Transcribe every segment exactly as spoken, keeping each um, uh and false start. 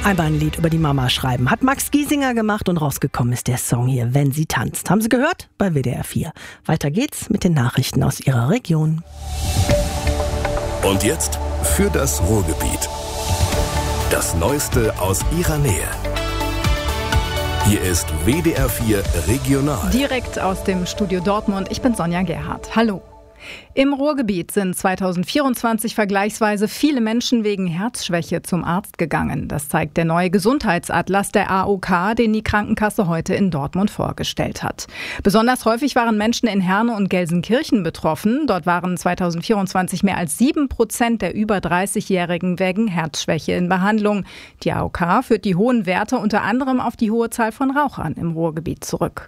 Einmal ein Lied über die Mama schreiben. Hat Max Giesinger gemacht und rausgekommen ist der Song hier, Wenn sie tanzt. Haben Sie gehört? Bei W D R vier. Weiter geht's mit den Nachrichten aus Ihrer Region. Und jetzt für das Ruhrgebiet. Das Neueste aus Ihrer Nähe. Hier ist W D R vier Regional. Direkt aus dem Studio Dortmund. Ich bin Sonja Gerhardt. Hallo. Im Ruhrgebiet sind zweitausendvierundzwanzig vergleichsweise viele Menschen wegen Herzschwäche zum Arzt gegangen. Das zeigt der neue Gesundheitsatlas der A O K, den die Krankenkasse heute in Dortmund vorgestellt hat. Besonders häufig waren Menschen in Herne und Gelsenkirchen betroffen. Dort waren zweitausendvierundzwanzig mehr als sieben Prozent der über dreißigjährigen wegen Herzschwäche in Behandlung. Die A O K führt die hohen Werte unter anderem auf die hohe Zahl von Rauchern im Ruhrgebiet zurück.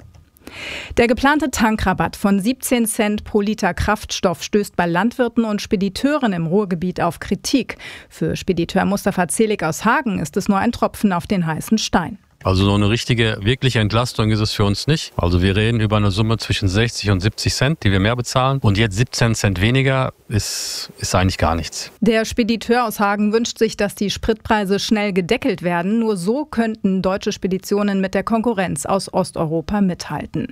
Der geplante Tankrabatt von siebzehn Cent pro Liter Kraftstoff stößt bei Landwirten und Spediteuren im Ruhrgebiet auf Kritik. Für Spediteur Mustafa Zelig aus Hagen ist es nur ein Tropfen auf den heißen Stein. Also so eine richtige, wirkliche Entlastung ist es für uns nicht. Also wir reden über eine Summe zwischen sechzig und siebzig Cent, die wir mehr bezahlen. Und jetzt siebzehn Cent weniger ist, ist eigentlich gar nichts. Der Spediteur aus Hagen wünscht sich, dass die Spritpreise schnell gedeckelt werden. Nur so könnten deutsche Speditionen mit der Konkurrenz aus Osteuropa mithalten.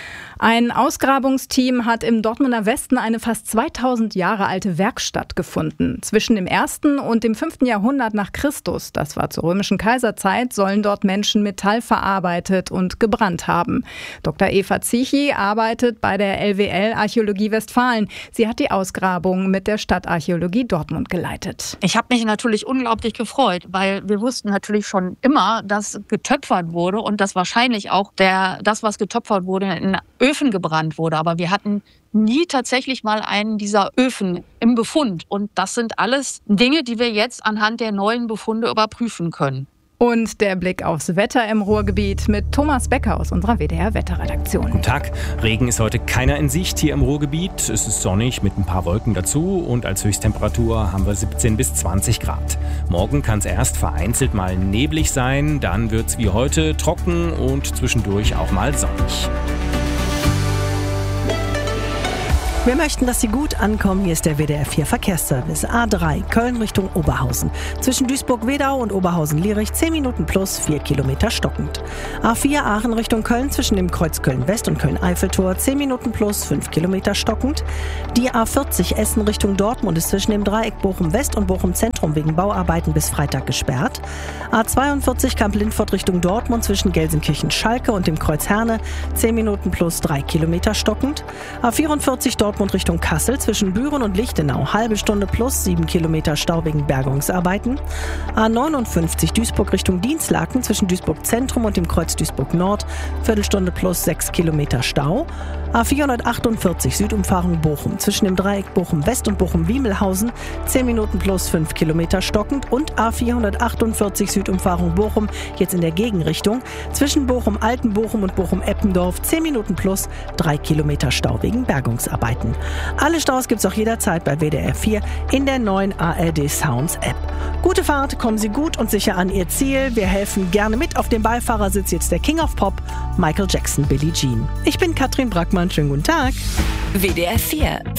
Ein Ausgrabungsteam hat im Dortmunder Westen eine fast zweitausend Jahre alte Werkstatt gefunden. Zwischen dem ersten und dem fünften Jahrhundert nach Christus, das war zur römischen Kaiserzeit, sollen dort Menschen Metall verarbeitet und gebrannt haben. Doktor Eva Zichy arbeitet bei der L W L Archäologie Westfalen. Sie hat die Ausgrabung mit der Stadtarchäologie Dortmund geleitet. Ich habe mich natürlich unglaublich gefreut, weil wir wussten natürlich schon immer, dass getöpfert wurde und dass wahrscheinlich auch der, das, was getöpfert wurde, in Öfen gebrannt wurde. Aber wir hatten nie tatsächlich mal einen dieser Öfen im Befund. Und das sind alles Dinge, die wir jetzt anhand der neuen Befunde überprüfen können. Und der Blick aufs Wetter im Ruhrgebiet mit Thomas Becker aus unserer W D R-Wetterredaktion. Guten Tag. Regen ist heute keiner in Sicht hier im Ruhrgebiet. Es ist sonnig mit ein paar Wolken dazu und als Höchsttemperatur haben wir siebzehn bis zwanzig Grad. Morgen kann es erst vereinzelt mal neblig sein, dann wird es wie heute trocken und zwischendurch auch mal sonnig. Wir möchten, dass Sie gut ankommen. Hier ist der W D R vier Verkehrsservice. A drei, Köln Richtung Oberhausen. Zwischen Duisburg-Wedau und Oberhausen-Lierich zehn Minuten plus, vier Kilometer stockend. A vier, Aachen Richtung Köln zwischen dem Kreuz Köln-West und Köln-Eiffeltor zehn Minuten plus, fünf Kilometer stockend. Die A vierzig, Essen Richtung Dortmund ist zwischen dem Dreieck Bochum-West und Bochum-Zentrum wegen Bauarbeiten bis Freitag gesperrt. A zweiundvierzig, Kamp-Lindfort Richtung Dortmund zwischen Gelsenkirchen-Schalke und dem Kreuz Herne zehn Minuten plus, drei Kilometer stockend. A vierundvierzig, Dortmund und Richtung Kassel zwischen Büren und Lichtenau halbe Stunde plus, sieben Kilometer Stau wegen Bergungsarbeiten. A neunundfünfzig Duisburg Richtung Dienstlaken zwischen Duisburg Zentrum und dem Kreuz Duisburg Nord Viertelstunde plus, sechs Kilometer Stau. A vierhundertachtundvierzig Südumfahrung Bochum zwischen dem Dreieck Bochum West und Bochum Wiemelhausen zehn Minuten plus, fünf Kilometer stockend und A vierhundertachtundvierzig Südumfahrung Bochum jetzt in der Gegenrichtung zwischen Bochum Altenbochum und Bochum Eppendorf zehn Minuten plus, drei Kilometer Stau wegen Bergungsarbeiten. Alle Staus gibt's auch jederzeit bei W D R vier in der neuen A R D Sounds App. Gute Fahrt, kommen Sie gut und sicher an Ihr Ziel. Wir helfen gerne mit. Auf dem Beifahrersitz jetzt der King of Pop, Michael Jackson, Billie Jean. Ich bin Katrin Brackmann. Schönen guten Tag. W D R vier